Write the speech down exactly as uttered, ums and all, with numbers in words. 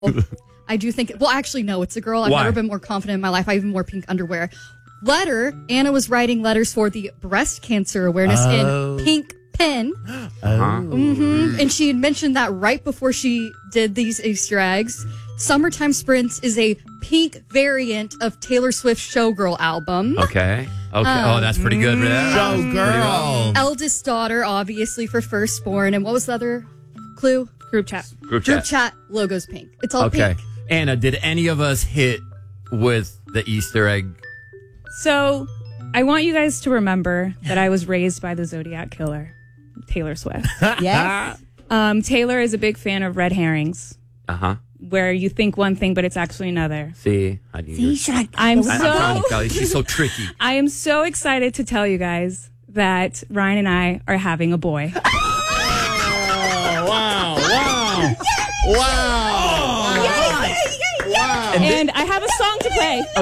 I do think, well, actually, no, it's a girl. I've Why? never been more confident in my life. I even wore pink underwear. Letter, Anna was writing letters for the breast cancer awareness Oh. in pink pen. Uh-huh. hmm And she had mentioned that right before she did these Easter eggs. Summertime Sprints is a pink variant of Taylor Swift's Showgirl album. Okay. Okay. oh, that's pretty good. Yeah. Showgirl. Eldest daughter, obviously, for firstborn. And what was the other clue? Group chat. Group Group chat. chat logo's pink. It's all Okay. pink. Anna, did any of us hit with the Easter egg? So I want you guys to remember that I was raised by the Zodiac Killer, Taylor Swift. Yes. Um, Taylor is a big fan of red herrings, Uh huh. where you think one thing, but it's actually another. See, I do. See, should I? I'm I, I'm trying so to tell you, she's so tricky. I am so excited to tell you guys that Ryan and I are having a boy. Oh, wow, wow, wow, wow. And I have a song to play.